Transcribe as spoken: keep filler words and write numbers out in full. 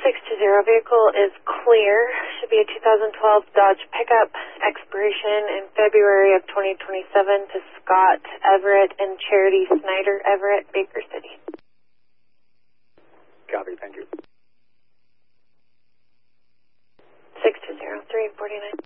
six to zero. Vehicle is clear. Should be a two thousand twelve Dodge pickup. Expiration in February of twenty twenty-seven to Scott Everett and Charity Snyder Everett, Baker City. Copy, thank you. six to zero, three forty-nine.